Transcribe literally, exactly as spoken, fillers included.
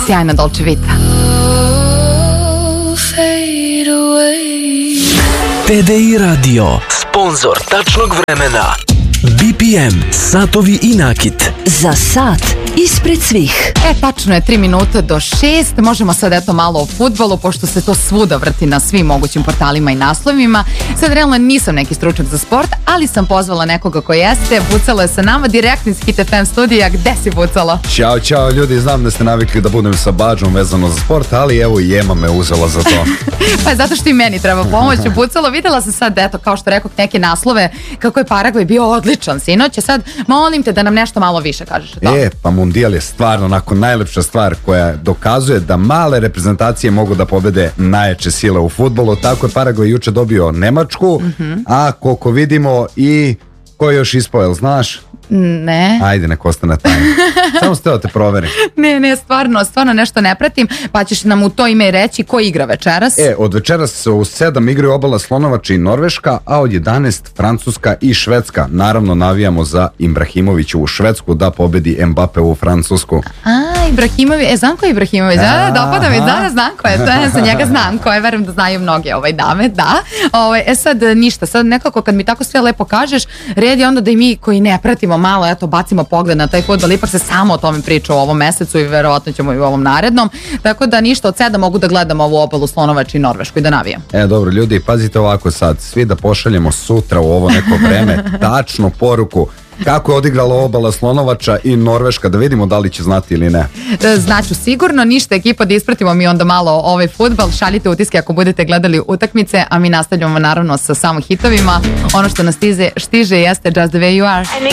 sjajna Dolce Vita. T D I Radio, sponzor tačnog vremena. B P M, satovi i nakit. Za sat ispred svih. E, tačno je tri minute do šest. Možemo sad eto malo o fudbalu, pošto se to svuda vrti na svim mogućim portalima i naslovima. Sad realno nisam neki stručnjak za sport, ali sam pozvala nekoga ko jeste. Bucalo je sa nama direktno iz Hit F M studija. Gde si Bucalo? Ćao, čao ljudi, znam da ste navikli da budem sa badžom vezano za sport, ali evo i Ema me uzela za to. Pa zato što i meni treba pomoć. Bucalo, videla sam sad, eto, kao što rekao, neke naslove kako je Paragvaj bio odličan sinoć. Sad molim te da nam nešto malo više kažeš o tome. E, pa Mundijal je stvarno onako najlepša stvar koja dokazuje da male reprezentacije mogu da pobede najjače sile u fudbalu. Tako je Paragvaj juče dobio Nemačku, mm-hmm. a koliko vidimo i ko je još ispao, jel znaš? Ne. Ajde, nek ostane tajno. Samo ste da te proveri. Ne, ne, stvarno, stvarno nešto ne pratim, pa ćeš nam u to ime reći ko igra večeras. E, od večeras se u sedam igraju Obala Slonovača i Norveška, a od jedanaest Francuska i Švedska. Naravno, navijamo za Ibrahimoviću u Švedsku da pobedi Mbappe u Francusku. A, Ibrahimović, e, znam ko je Ibrahimović, da, dopada mi, da, znam ko je, to je, za njega znam ko je, verujem da znaju mnoge ovaj dame, da. Ovaj, e sad, ništa, sad nekako kad mi tako sve lepo kažeš, red je onda da i mi koji ne pratimo malo, eto, bacimo pogled na taj fudbal, ipak se samo o tome priča u ovom mesecu i verovatno ćemo i u ovom narednom, tako da ništa, od sedam mogu da gledam ovu Obalu Slonovača i Norvešku i da navijam. E, dobro, ljudi, pazite ovako sad, svi da pošaljemo sutra u ovo neko vreme tačnu poruku kako je odigrala Obala Slonovača i Norveška, da vidimo da li će znati ili ne. Znaću sigurno, ništa ekipa, da ispratimo mi onda malo ovaj fudbal, šaljite utiske ako budete gledali utakmice, a mi nastavljamo naravno sa samo hitovima. Ono što nas stiže, stiže jeste Just the Way You Are.